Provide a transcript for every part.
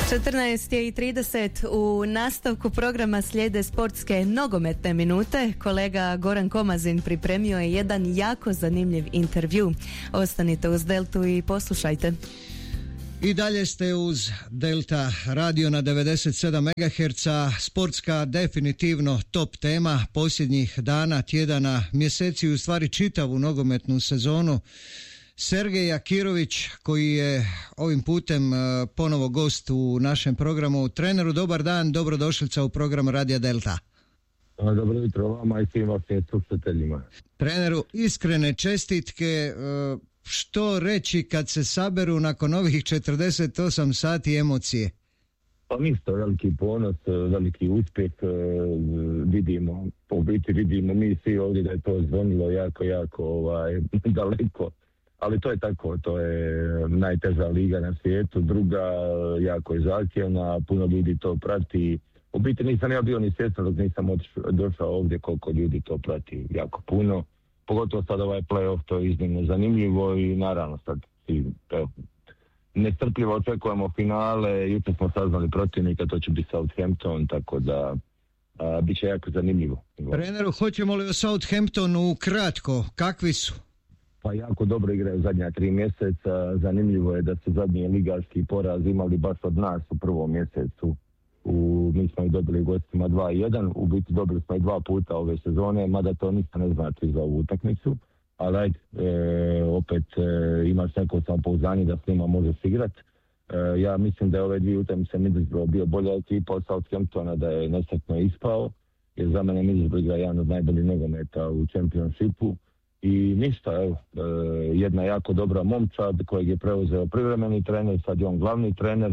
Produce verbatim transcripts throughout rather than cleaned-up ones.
četrnaest i trideset u nastavku programa slijede sportske nogometne minute. Kolega Goran Komazin pripremio je jedan jako zanimljiv intervju. Ostanite uz Deltu i poslušajte. I dalje ste uz Delta radio na devedeset sedam megaherca. Sportska definitivno top tema posljednjih dana, tjedana, mjeseci, u stvari čitavu nogometnu sezonu. Sergej Akirović, koji je ovim putem ponovo gost u našem programu. Treneru, dobar dan, dobrodošlica u program Radija Delta. Dobro jutro vama i svim vašim slušateljima. Treneru, iskrene čestitke. Što reći kad se saberu nakon ovih četrdeset osam sati emocije? Pa isto veliki ponos, veliki uspjeh, vidimo, po biti vidimo mi svi ovdje da je to zvonilo jako, jako ovaj, daleko. Ali to je tako, to je najteža liga na svijetu, druga jako je zahtjevna, puno ljudi to prati. U biti nisam ja bio ni svjestan dok nisam došao ovdje koliko ljudi to prati, jako puno. Pogotovo sad ovaj play-off, to je iznimno zanimljivo i naravno sad evo, nestrpljivo očekujemo finale, jutro smo saznali protivnika, to će biti Southampton, tako da a, bit će jako zanimljivo. Treneru, hoćemo li o Southamptonu kratko, kakvi su? Pa jako dobro igraju zadnja tri mjeseca, zanimljivo je da su zadnji ligarski poraz imali baš od nas u prvom mjesecu. U, mi smo ih dobili u gostima dva jedan, u biti dobili smo ih dva puta ove sezone, mada to ništa ne znači za ovu utakmicu, ali ajde, e, opet e, imaš neko samopouzdanje da s njima možeš igrat. E, ja mislim da je ove dvije utakmice Middlesbrough bio bolja ekipa od Southamptona, da je nesretno ispao, jer za mene Middlesbrough igra jedan od najboljih nogometa u Championshipu. I ništa, evo, e, jedna jako dobra momčad kojeg je preuzeo privremeni trener, sad je on glavni trener,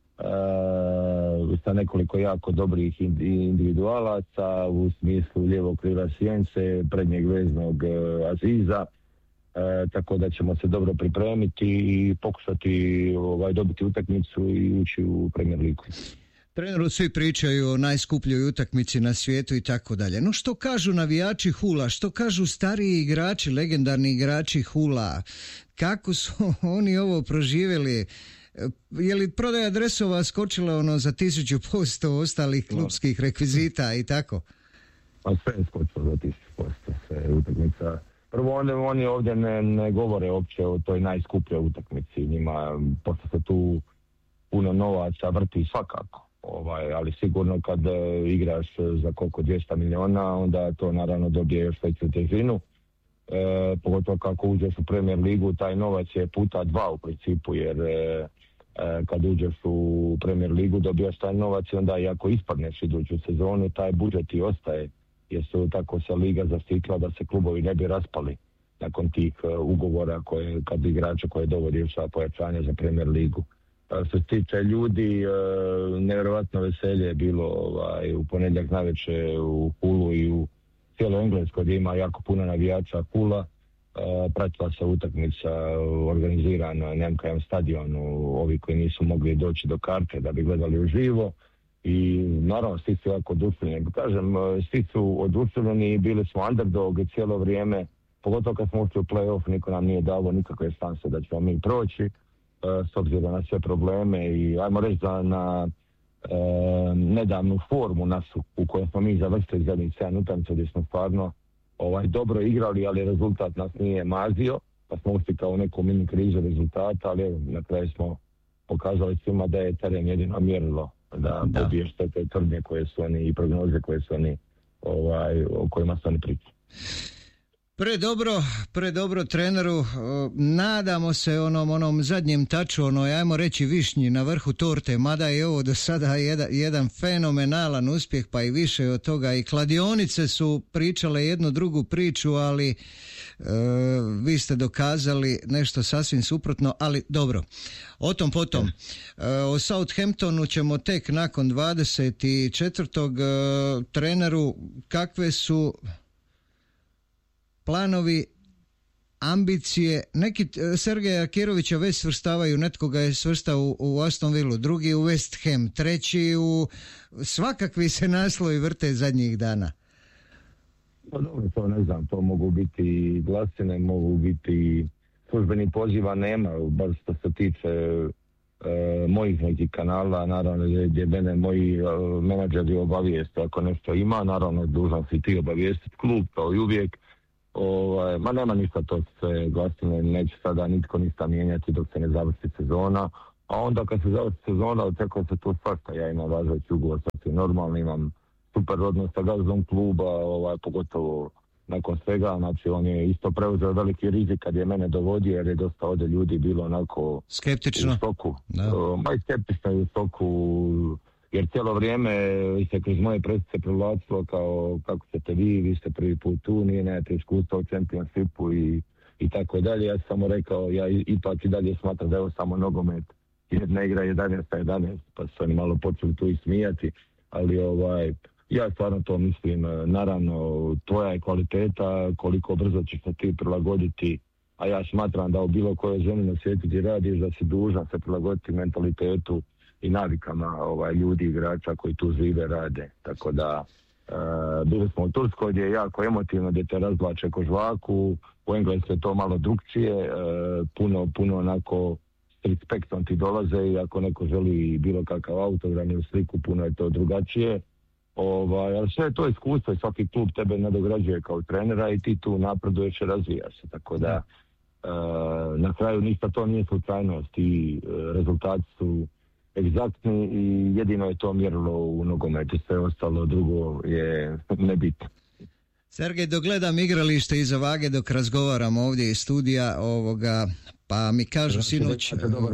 e, sa nekoliko jako dobrih individualaca u smislu lijevog krila Sjence, prednjeg veznog e, Aziza, e, tako da ćemo se dobro pripremiti i pokušati ovaj, dobiti utakmicu i ući u Premier Ligu. Treneru, svi pričaju o najskupljoj utakmici na svijetu i tako dalje. No što kažu navijači Hula, što kažu stariji igrači, legendarni igrači Hula, kako su oni ovo proživjeli? Je li prodaja dresova skočila ono za tisuću posto ostalih klubskih rekvizita i tako? Pa sve je skočilo za tisuću posto, sve utakmica. Prvo oni, oni ovdje ne, ne govore uopće o toj najskupljoj utakmici, njima, pošto se tu puno novaca vrti svakako. Ovaj, ali sigurno kad uh, igraš za koliko dvjesto milijuna, onda to naravno dobije još veću težinu. E, pogotovo kako uđeš u Premier Ligu, taj novac je puta dva u principu, jer e, e, kad uđeš u Premier Ligu dobijaš taj novac i onda i ako ispadneš iduću sezonu, taj budžet i ostaje, jer su tako se liga zaštitila da se klubovi ne bi raspali nakon tih uh, ugovora koje, kad igrača koje dovodiš sa pojačanja za Premier Ligu. Što se tiče ljudi, nevjerojatno veselje je bilo ovaj, u ponedjeljak navečer u Hulu i u cijeloj Engleskoj gdje ima jako puno navijača Hula. Pratila se utakmica organizirana na em ka em stadionu, ovi koji nisu mogli doći do karte da bi gledali uživo. I naravno svi su jako oduševljeni. Kažem, svi su oduševljeni i bili smo underdog cijelo vrijeme, pogotovo kad smo ušli u play-off, niko nam nije dao nikakve šanse da ćemo mi proći. S obzirom na sve probleme i ajmo reći da na e, nedavnu formu našu u kojoj smo mi završili zadnjih sedam utakmica gdje smo stvarno ovaj, dobro igrali, ali rezultat nas nije mazio, pa smo ušli kao neku mini krizu rezultata, ali evo, na kraju smo pokazali svima da je teren jedino mjerilo da, da. pobiješ te tvrdnje koje su oni i prognoze koje su oni ovaj, o kojima su oni pričali. Predobro, predobro treneru, nadamo se onom, onom zadnjem taču, onoj, ajmo reći višnji na vrhu torte, mada je ovo do sada jedan, jedan fenomenalan uspjeh, pa i više od toga. I kladionice su pričale jednu drugu priču, ali e, vi ste dokazali nešto sasvim suprotno, ali dobro, o tom potom. E, o Southamptonu ćemo tek nakon dvadeset četvrtog E, treneru, kakve su planovi, ambicije? Neki Sergeja Akirovića već svrstavaju, netko ga je svrstao u, u Aston Villa, drugi u West Ham, treći u... Svakakvi se naslovi vrte zadnjih dana. Pa dobro, to ne znam, to mogu biti glasine, mogu biti službeni poziva, nema, bar što se tiče e, mojih nekih kanala, naravno gdje mene moji uh, menadžeri obavijeste ako nešto ima, naravno dužan si ti obavijestiti klub kao i uvijek. Ovaj, ma nema ništa, to se glasine neće sada nitko ništa mijenjati dok se ne završi sezona, a onda kad se završi sezona očekuje se tu svašta. Ja imam važeći ugovor, sasvim normalno, imam super odnos sa gazdom kluba, ovaj, pogotovo nakon svega, znači on je isto preuzeo veliki rizik kad je mene dovodio, jer je dosta ovdje ljudi bilo onako skeptično u stoku, no. ma i skeptično u stoku, jer cijelo vrijeme se kroz moje presice provlačilo kao kako ste vi, vi ste prvi put tu, nije nemate iskustva u Championshipu i, i tako dalje. Ja sam samo rekao, ja ipak i dalje smatram da je ovo samo nogomet, jedna igra jedanaest na jedanaest, pa su oni malo počeli tu i smijati, ali ovaj, ja stvarno to mislim, naravno tvoja je kvaliteta, koliko brzo ćeš se ti prilagoditi, a ja smatram da u bilo kojoj zemlji na svijetu gdje radiš da si dužan se prilagoditi mentalitetu i navikama ovaj, ljudi, igrača koji tu žive, rade. Tako da e, bili smo u Turskoj gdje je jako emotivno, gdje te razvlače ko žvaku, u Engleskoj je to malo drugčije, e, puno, puno onako s respektom ti dolaze i ako neko želi bilo kakav autogram ili sliku, puno je to drugačije. Ovaj, ali sve je to iskustvo i svaki klub tebe nadograđuje kao trenera i ti tu napreduješ i razvijaš se. Tako da e, na kraju ništa to nije slučajnost i e, rezultati su egzaktni i jedino je to mjerilo u nogometu, sve ostalo drugo je nebitno. Sergej, dok gledam igralište iza vage, dok razgovaram ovdje iz studija, ovoga, pa mi kažu sinoć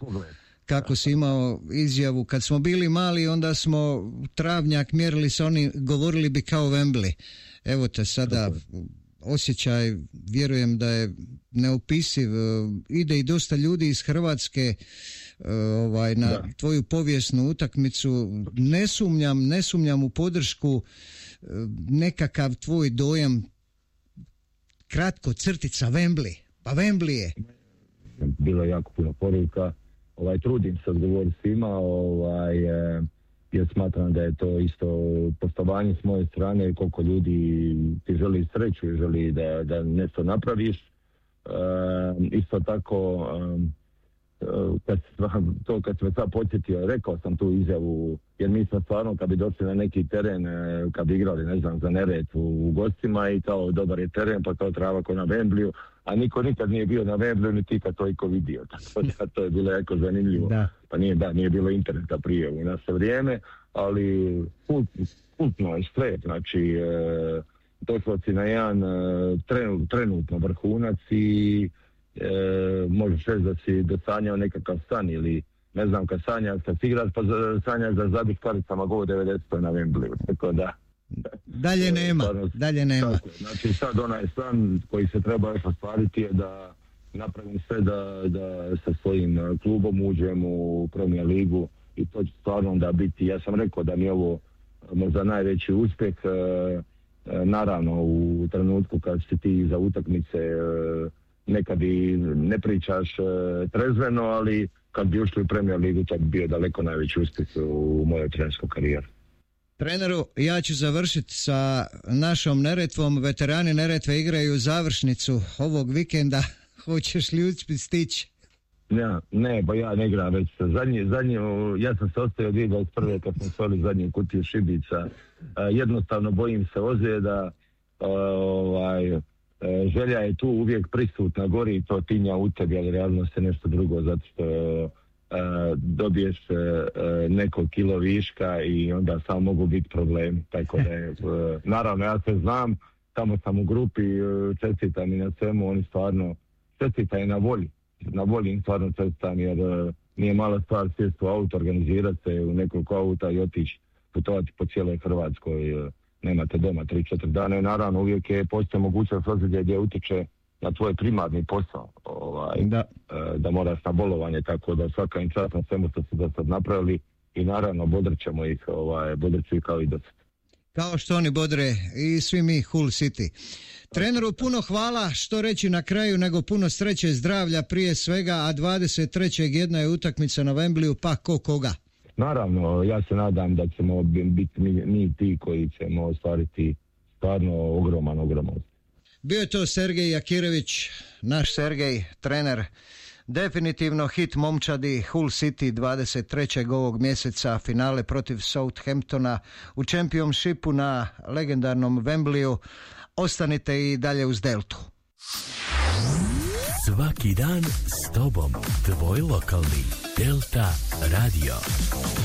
kako si imao izjavu, kad smo bili mali onda smo travnjak mjerili sa oni, govorili bi kao Wembley. Evo te sada osjećaj, vjerujem da je neopisiv, ide i dosta ljudi iz Hrvatske ovaj, na da. tvoju povijesnu utakmicu, ne sumnjam, ne sumnjam u podršku, nekakav tvoj dojam, kratko, crtica Wembley, pa Wembley je. Bilo je jako puno poruka, ovaj, trudim se odgovoriti svima, ovaj, eh, jer smatram da je to isto poštovanje s moje strane, koliko ljudi ti želi sreću i želi da, da nešto napraviš. Eh, isto tako, eh, Kad, to kad sam sad podsjetio, rekao sam tu izjavu, jer mi smo stvarno kad bi došli na neki teren, kad bi igrali, ne znam, za Neretvu u gostima i kao dobar je teren, pa kao trava ko na Wembleyu, a niko nikad nije bio na Wembleyu, ni ti kad to iko vidio, tako da to je bilo jako zanimljivo. Da. Pa nije, da, nije bilo interneta prije u naše vrijeme, ali kult, kultno je sve, znači e, došlo si na jedan e, trenut, trenutno vrhunac i E, možeš reći da si dosanjao nekakav san ili ne znam, kad sanjaš kad si igraš pa sanjaš da zabih karicama gol devedeset na Wembleyu, tako da dalje nema, stvarno, dalje nema. Tako, znači sad onaj san koji se treba još ostvariti je da napravim sve da, da sa svojim klubom uđem u Premier ligu i to će stvarno da biti, ja sam rekao da mi je ovo možda najveći uspjeh, e, e, naravno u trenutku kad si ti za utakmice e, nekad i ne pričaš e, trezveno, ali kad bi ušli u Premier ligu, to bi bio daleko najveći uspjeh u mojoj trenerskoj karijeri. Treneru, ja ću završiti sa našom Neretvom. Veterani Neretve igraju završnicu ovog vikenda. Hoćeš li uspjeti stići? Ne, ne, pa ja ne igram već zadnji, zadnji, ja sam se ostavio dvije tisuće dvadeset prve kad smo stali zadnji kutiju Šibica. E, jednostavno bojim se ozljeda, ovaj... E, želja je tu uvijek prisutna, gori i to tinja u tebi, ali realnost je nešto drugo, zato što e, dobiješ e, neko kilo viška i onda samo mogu biti problemi. Tako da je, e, naravno ja se znam, tamo sam u grupi, e, čestitam i na svemu, oni stvarno čestitam i na volji, na volji im stvarno čestitam, jer e, nije mala stvar sjesti u auto, organizirati se u nekoliko auta i otići putovati po cijeloj Hrvatskoj, e, nemate doma tri četiri dana i naravno uvijek je postoje mogućnost ozljede gdje utječe na tvoj primarni posao, ovaj, da. E, da moraš na bolovanje, tako da svaka im čast na svemu što su do sad napravili i naravno bodrćemo ih, ovaj, bodrću ih kao i do sad. Kao što oni bodre i svi mi Hull City. Treneru, puno hvala, što reći na kraju nego puno sreće, zdravlja prije svega, a dvadeset trećeg jedna je utakmica na Wembleyu, pa ko koga? Naravno, ja se nadam da ćemo biti mi, mi ti koji ćemo ostvariti stvarno ogroman, ogroman. Bio je to Sergej Jakirević, naš Sergej, trener Definitivno hit momčadi, Hull City dvadeset trećeg ovog mjeseca, finale protiv Southamptona u Championshipu na legendarnom Wembleyu. Ostanite i dalje uz Deltu. Svaki dan s tobom, tvoj lokalni Delta Radio.